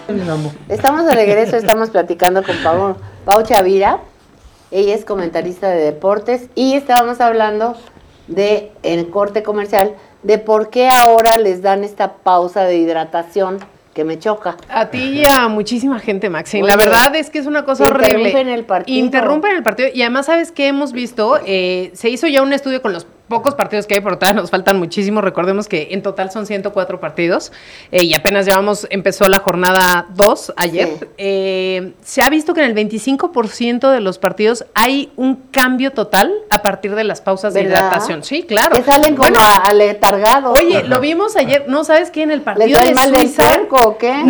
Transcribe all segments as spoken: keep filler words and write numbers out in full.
Estamos de regreso, estamos platicando con Pau, Pau Chavira. Ella es comentarista de deportes y estábamos hablando de, en corte comercial, de por qué ahora les dan esta pausa de hidratación que me choca. A ti y a muchísima gente, Maxine. Oye, la verdad es que es una cosa horrible. Interrumpen el partido. Interrumpen el partido. Y además, ¿sabes qué hemos visto? Eh, se hizo ya un estudio con los pocos partidos que hay, por todavía nos faltan muchísimos. Recordemos que en total son ciento cuatro partidos eh, y apenas llevamos, empezó la jornada dos ayer. Sí. Eh, se ha visto que en el veinticinco por ciento de los partidos hay un cambio total a partir de las pausas de ¿verdad? Hidratación. Sí, claro. Que salen como bueno, aletargados. Oye, lo vimos ayer, ¿no sabes qué? En el partido ¿les da de mal Suiza. Del puerco o qué?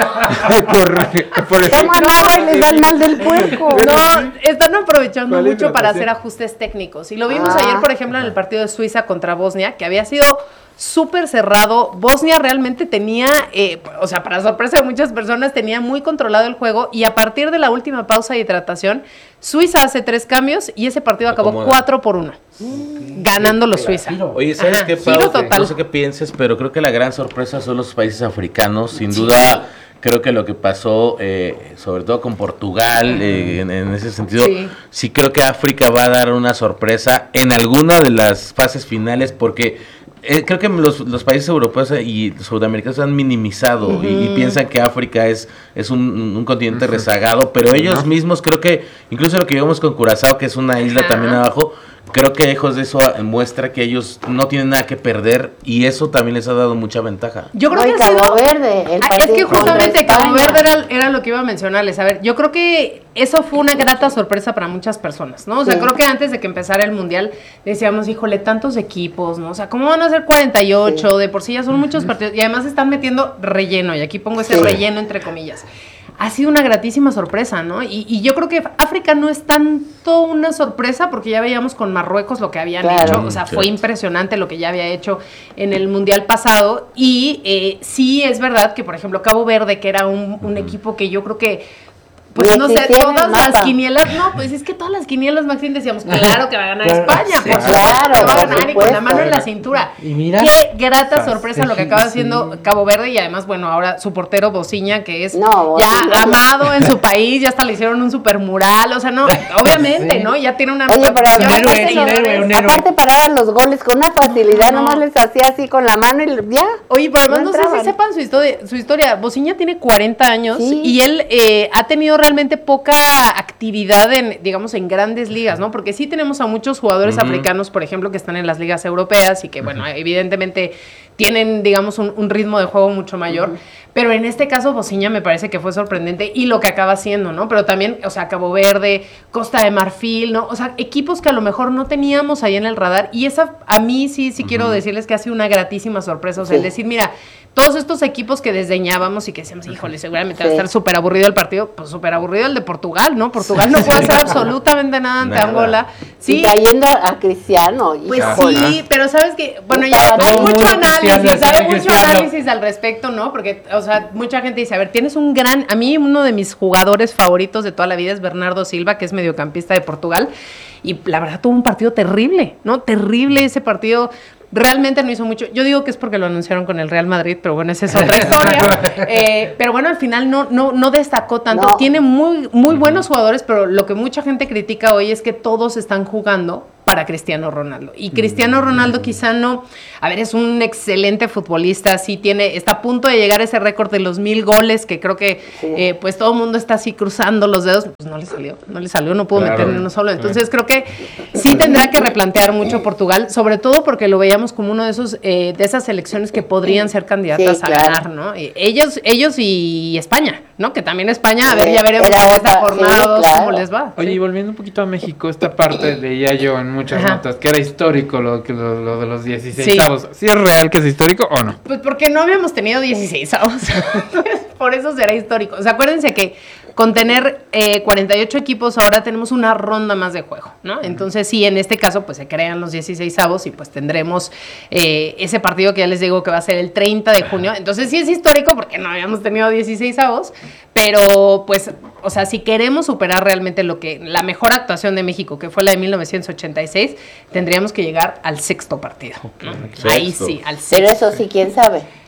por, por Toman agua y les dan mal del puerco. No, están aprovechando mucho para hacer ajustes técnicos. Y lo vimos ah. ayer, por ejemplo, en el partido de Suiza contra Bosnia, que había sido súper cerrado. Bosnia realmente tenía, eh, o sea, para sorpresa de muchas personas, tenía muy controlado el juego y a partir de la última pausa de hidratación, Suiza hace tres cambios y ese partido acabó cuatro por uno, mm, ganando los Suiza. Oye, ¿sabes Ajá, qué, Pau? No sé qué pienses, pero creo que la gran sorpresa son los países africanos, sin sí. duda. Creo que lo que pasó, eh, sobre todo con Portugal, eh, en, en ese sentido, sí. sí creo que África va a dar una sorpresa en alguna de las fases finales, porque eh, creo que los, los países europeos y sudamericanos han minimizado uh-huh. y, y piensan que África es, es un, un continente uh-huh. rezagado, pero ellos uh-huh. mismos creo que, incluso lo que vimos con Curazao, que es una isla uh-huh. también abajo, creo que lejos de eso muestra que ellos no tienen nada que perder y eso también les ha dado mucha ventaja. Yo creo no, que Cabo sido, Verde, el es que justamente Cabo Verde era, era lo que iba a mencionarles. A ver, yo creo que eso fue una grata sorpresa para muchas personas, ¿no? O sea, sí. creo que antes de que empezara el Mundial decíamos, híjole, tantos equipos, ¿no? O sea, ¿cómo van a ser cuarenta y ocho? Sí. De por sí ya son muchos partidos y además están metiendo relleno y aquí pongo ese sí. relleno entre comillas. Ha sido una gratísima sorpresa, ¿no? Y, y yo creo que África no es tanto una sorpresa porque ya veíamos con Marruecos lo que habían claro. hecho, o sea, sí. fue impresionante lo que ya había hecho en el Mundial pasado y eh, sí es verdad que, por ejemplo, Cabo Verde, que era un, un equipo que yo creo que pues no sé, todas las quinielas, no, pues es que todas las quinielas, Maxine, decíamos, claro que va a ganar claro, España, sí, por supuesto claro, que va a ganar y con la mano en la cintura. Y mira, qué grata sorpresa lo que acaba haciendo Cabo Verde y además, bueno, ahora su portero Bociña, que es no, ya sí, amado no. en su país, ya hasta le hicieron un super mural, o sea, no, obviamente, sí. ¿no? Ya tiene una... Oye, pero aparte, héroe, aparte paraban los goles con una facilidad, no. nomás les hacía así con la mano y ya. Oye, pero además no, no sé si sepan su historia, su historia. Bociña tiene cuarenta años sí. y él eh, ha tenido realmente poca actividad en, digamos, en grandes ligas, ¿no? Porque sí tenemos a muchos jugadores uh-huh. africanos, por ejemplo, que están en las ligas europeas y que, bueno, uh-huh. evidentemente tienen, digamos, un, un ritmo de juego mucho mayor, uh-huh. pero en este caso Bociña me parece que fue sorprendente y lo que acaba haciendo, ¿no? Pero también, o sea, Cabo Verde, Costa de Marfil, ¿no? O sea, equipos que a lo mejor no teníamos ahí en el radar y esa, a mí sí, sí uh-huh. quiero decirles que ha sido una gratísima sorpresa, o sea, sí. el decir, mira, todos estos equipos que desdeñábamos y que decíamos, híjole, seguramente sí. va a estar súper aburrido el partido, pues súper aburrido el de Portugal, ¿no? Portugal no puede hacer absolutamente nada ante nada. Angola. Sí. Y trayendo a Cristiano. Pues sí, pero sabes que, bueno, ya hay mucho análisis, hay mucho análisis al respecto, ¿no? Porque, o sea, mucha gente dice, a ver, tienes un gran, a mí uno de mis jugadores favoritos de toda la vida es Bernardo Silva, que es mediocampista de Portugal, y la verdad tuvo un partido terrible, ¿no? Terrible ese partido. Realmente no hizo mucho. Yo digo que es porque lo anunciaron con el Real Madrid, pero bueno, esa es otra historia. Eh, pero bueno, al final no, no, no destacó tanto. No. Tiene muy, muy buenos jugadores, pero lo que mucha gente critica hoy es que todos están jugando para Cristiano Ronaldo. Y Cristiano Ronaldo quizá no, a ver, es un excelente futbolista, sí tiene, está a punto de llegar a ese récord de los mil goles, que creo que sí. eh, pues todo el mundo está así cruzando los dedos, pues no le salió, no le salió, no pudo claro. meter ni uno solo. Entonces creo que sí tendrá que replantear mucho Portugal, sobre todo porque lo veíamos como uno de esos, eh, de esas selecciones que podrían ser candidatas sí, claro. a ganar, ¿no? Y ellos, ellos y España, ¿no? Que también España, a ver, ya veremos en esta jornada sí, claro. cómo les va. Oye, sí. y volviendo un poquito a México, esta parte leía yo en muchas Ajá. notas, que era histórico lo, que lo, lo de los dieciseisavos. Sí. ¿Sí es real que es histórico o no? Pues porque no habíamos tenido dieciseisavos. Por eso será histórico. O sea, acuérdense que con tener eh, cuarenta y ocho equipos ahora tenemos una ronda más de juego, ¿no? Entonces sí, en este caso pues se crean los dieciseisavos y pues tendremos eh, ese partido que ya les digo que va a ser el treinta de junio. Entonces sí es histórico porque no habíamos tenido dieciseisavos, pero pues, o sea, si queremos superar realmente lo que, la mejor actuación de México, que fue la de mil novecientos ochenta y seis, tendríamos que llegar al sexto partido, ¿no? Okay. Ahí sí, al sexto. Pero eso sí, ¿quién sabe?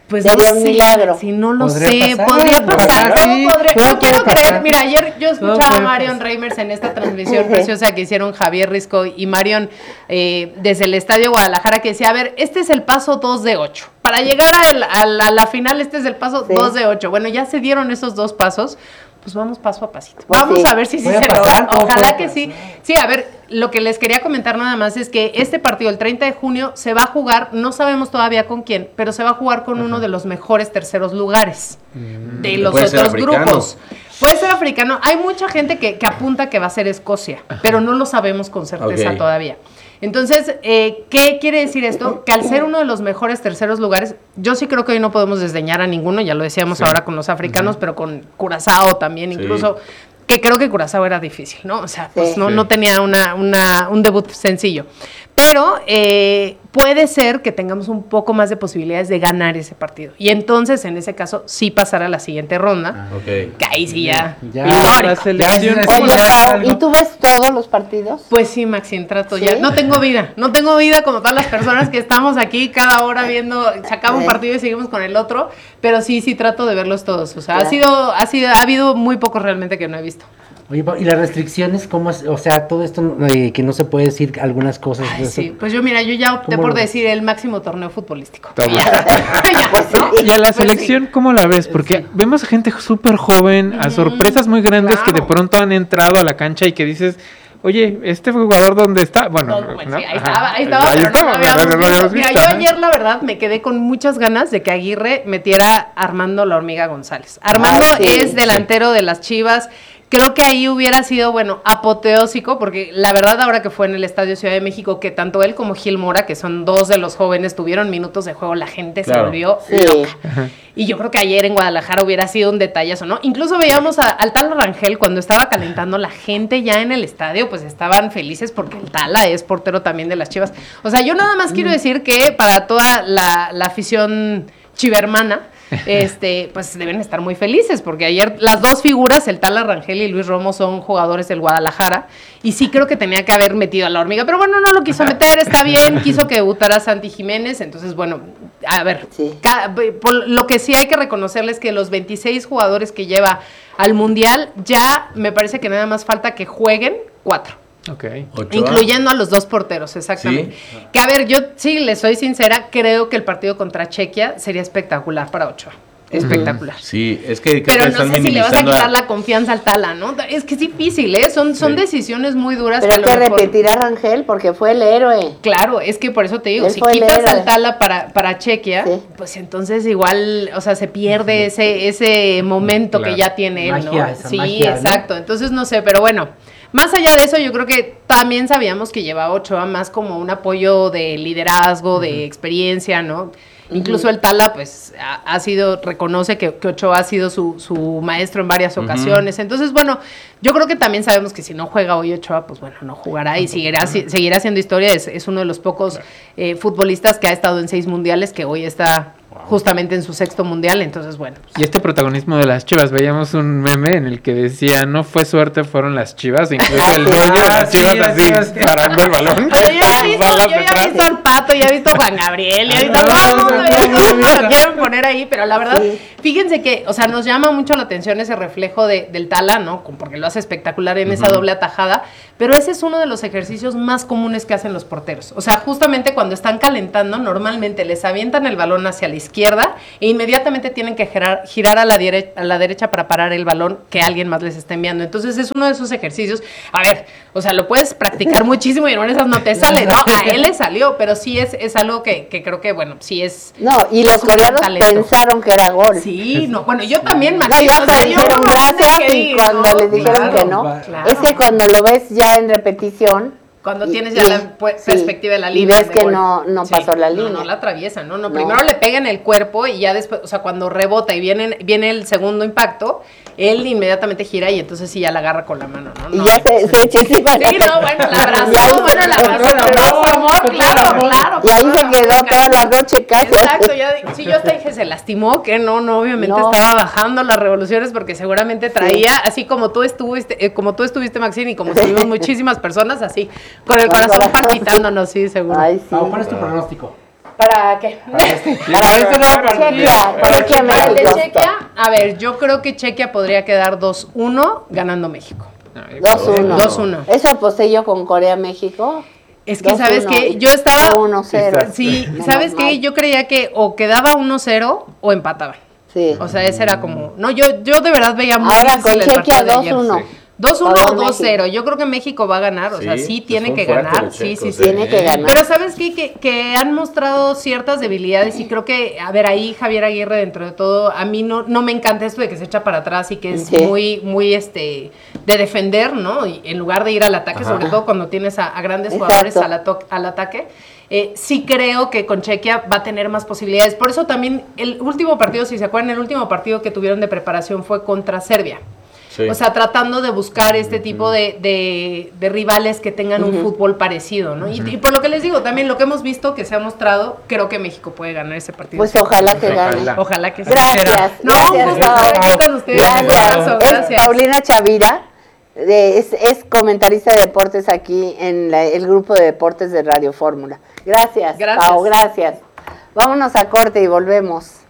Pues sería no un sé, milagro. Si no lo ¿Podría sé, pasar? podría pasar. Todo Sí, podría- todo yo quiero puede creer, pasar. mira, ayer yo Todo escuchaba a puede Marion pasar. Reimers en esta transmisión preciosa que hicieron Javier Risco y Marion eh, desde el Estadio Guadalajara, que decía, a ver, este es el paso dos de ocho. Para llegar a, el- a la, a la final, este es el paso Sí. dos de ocho. Bueno, ya se dieron esos dos pasos. Pues vamos paso a pasito. Pues Vamos sí. a ver si sí Puede se pasar, logra. todo Ojalá puede que sí. pasar. Sí, a ver, lo que les quería comentar nada más es que este partido, el treinta de junio, se va a jugar, no sabemos todavía con quién, pero se va a jugar con uno de los mejores terceros lugares de los Puede ser otros africano. grupos. Puede ser africano. Hay mucha gente que, que apunta que va a ser Escocia, pero no lo sabemos con certeza Ok. todavía. Entonces, eh, ¿qué quiere decir esto? Que al ser uno de los mejores terceros lugares, yo sí creo que hoy no podemos desdeñar a ninguno, ya lo decíamos Sí. ahora con los africanos, pero con Curazao también, Sí. incluso, que creo que Curazao era difícil, ¿no? O sea, pues Sí. no, Sí. no tenía una, una, un debut sencillo. Pero eh, puede ser que tengamos un poco más de posibilidades de ganar ese partido. Y entonces, en ese caso, sí pasar a la siguiente ronda. Ok. Que ahí sí ya. Ya. histórico. La selección. Ya es- Oye, Pau, algo. ¿y tú ves todos los partidos? Pues sí, Maxine, trato ¿Sí? ya. No tengo vida, no tengo vida como todas las personas que estamos aquí cada hora viendo, se acaba un Sí. partido y seguimos con el otro, pero sí, sí trato de verlos todos. O sea, Ya. ha sido, ha sido, ha habido muy pocos realmente que no he visto. Oye, Pau, ¿y las restricciones cómo es? O sea, todo esto eh, que no se puede decir algunas cosas. Ay, de sí, eso. pues yo mira, yo ya opté ¿Cómo por lo ves? decir el máximo torneo futbolístico. Está bien. Ya, ¿no? Y a la Pues sí. selección, ¿cómo la ves? Porque vemos gente súper joven, a sorpresas muy grandes que de claro. pronto han entrado a la cancha y que dices, oye, ¿este jugador dónde está? Bueno, No, bueno, ¿no? sí, ahí Ajá. estaba, ahí estaba, Ahí pero estaba, no lo habíamos no lo visto. habíamos Mira, visto, yo ajá. ayer la verdad me quedé con muchas ganas de que Aguirre metiera a Armando La Hormiga González. Armando Ah, sí, es delantero de las Chivas. Creo que ahí hubiera sido, bueno, apoteósico, porque la verdad ahora que fue en el Estadio Ciudad de México, que tanto él como Gil Mora, que son dos de los jóvenes, tuvieron minutos de juego, la gente se Claro. volvió Sí. loca. Y yo creo que ayer en Guadalajara hubiera sido un detallazo, ¿no? Incluso veíamos a- al Tala Rangel cuando estaba calentando, la gente ya en el estadio, pues estaban felices porque el Tala es portero también de las Chivas. O sea, yo nada más quiero decir que para toda la, la afición chivermana, este, pues deben estar muy felices, porque ayer las dos figuras, el Tala Rangel y Luis Romo, son jugadores del Guadalajara, y sí creo que tenía que haber metido a La Hormiga, pero bueno, no lo quiso meter, está bien, quiso que debutara Santi Jiménez, entonces bueno, a ver, Sí. ca- por lo que sí hay que reconocerles es que los veintiséis jugadores que lleva al Mundial, ya me parece que nada más falta que jueguen cuatro. Ok. Ochoa. Incluyendo a los dos porteros, exactamente. Que a ver, yo sí, les soy sincera, creo que el partido contra Chequia sería espectacular para Ochoa. Espectacular. Sí, es que creo Pero que no están sé si le vas a minimizando quitar a- la confianza al Tala, ¿no? Es que es difícil, ¿eh? Son, son Sí. decisiones muy duras. Pero a hay lo que mejor- repetir a Rangel porque fue el héroe. Claro, es que por eso te digo, Él si fue el quitas héroe. al Tala para, para Chequia, Sí. pues entonces igual, o sea, se pierde ese, ese momento Claro. que ya tiene él, Magia, ¿no? esa Sí, magia, ¿no? exacto. Entonces, no sé, pero bueno, más allá de eso, yo creo que también sabíamos que llevaba Ochoa más como un apoyo de liderazgo, de experiencia, ¿no? Incluso el Tala, pues, ha, ha sido, reconoce que, que Ochoa ha sido su, su maestro en varias ocasiones. Entonces, bueno, yo creo que también sabemos que si no juega hoy Ochoa, pues bueno, no jugará y seguirá, si- seguirá haciendo historia. Es, es uno de los pocos eh, futbolistas que ha estado en seis mundiales, que hoy está justamente en su sexto mundial. Entonces, bueno, pues, Y este protagonismo de las Chivas, veíamos un meme en el que decía, no fue suerte, fueron las Chivas, incluso el dueño de las sí, Chivas las así, Chivas. parando el balón. Pero yo ya he visto, Balas yo ya detrás. he visto al Pato, ya he visto a Juan Gabriel, ya he visto a todo el mundo, ya todo el mundo lo quieren poner ahí, pero la verdad, Sí. fíjense que, o sea, nos llama mucho la atención ese reflejo de, del Tala, ¿no? Porque lo hace espectacular en esa doble atajada, pero ese es uno de los ejercicios más comunes que hacen los porteros. O sea, justamente cuando están calentando, normalmente les avientan el balón hacia la izquierda e inmediatamente tienen que girar, girar a, la dire- a la derecha para parar el balón que alguien más les está enviando. Entonces es uno de esos ejercicios. A ver, o sea, lo puedes practicar muchísimo y en una de esas no te sale. No, a él le salió, pero sí es, es algo que, que creo que, bueno, sí es... No, y los es un gran coreanos talento. pensaron que era gol. Sí, no, bueno, yo también, No, Maxi, ya o sea, hasta yo dijeron no sé gracias qué y digo, cuando les dijeron claro, que no, va- claro. es que cuando lo ves ya en repetición, Cuando y- tienes ya y- la pu- sí, perspectiva de la y línea. ves de que gol. no- no Sí, pasó la no, línea. No, la atraviesa, ¿no? No, No. primero le pega en el cuerpo y ya después, o sea, cuando rebota y viene, viene el segundo impacto, él inmediatamente gira y entonces sí ya la agarra con la mano, ¿no? y No, ya se, se echa encima. Sí, no, bueno, la abrazó, Ya- bueno, la abrazó, ya- con todo su amor, con todo claro, su amor. claro. Y ahí con se todo quedó amor, toda la noche casi. Exacto, ya, di- sí, yo hasta dije, se lastimó, que no, no, obviamente No. estaba bajando las revoluciones porque seguramente traía, así como tú estuviste, eh, como tú estuviste, Maxine, y como estuvimos muchísimas personas, así, con el Con el corazón corazón, palpitándonos, sí, seguro. Ay, sí. Pau, ¿cuál es tu pronóstico? ¿Para qué? Para este, para este nuevo partido. Chequia, Para Chequia, Chequia. ¿El de México. Chequia? A ver, yo creo que Chequia podría quedar dos uno ganando México. dos uno. dos uno. Eso aposté yo con Corea-México. Es que, ¿sabes qué? Yo estaba... uno cero. Sí, Menos ¿sabes qué? mal. Yo creía que o quedaba uno cero o empataban. Sí. O sea, ese era como... No, yo, yo de verdad veía muy Ahora difícil con el partido Chequia de dos ayer. uno. Sí. dos uno Favor o dos cero. México. Yo creo que México va a ganar. O sea, Sí, sí pues tiene son que fuertes ganar. los Sí, sí, checos, sí. ¿eh? Tiene que ganar. Pero ¿sabes qué? Que, que han mostrado ciertas debilidades y creo que, a ver, ahí Javier Aguirre, dentro de todo, a mí no, no me encanta esto de que se echa para atrás y que es Sí. muy, muy, este, de defender, ¿no? Y en lugar de ir al ataque, Ajá. sobre todo cuando tienes a, a grandes Exacto. jugadores al, ato- al ataque. Eh, sí creo que con Chequia va a tener más posibilidades. Por eso también el último partido, si se acuerdan, el último partido que tuvieron de preparación fue contra Serbia. Sí. O sea, tratando de buscar este tipo de, de, de rivales que tengan un fútbol parecido, ¿no? Y, y por lo que les digo, también lo que hemos visto que se ha mostrado, creo que México puede ganar ese partido. Pues ojalá que Ojalá. gane. Ojalá que sí. Gracias. No, gracias, un gusto Pau. estar aquí con ustedes. Gracias. Un abrazo, Es gracias. Paulina Chavira, de- es, es comentarista de deportes aquí en la- el grupo de deportes de Radio Fórmula. Gracias, Gracias. Pau, gracias. Vámonos a corte y volvemos.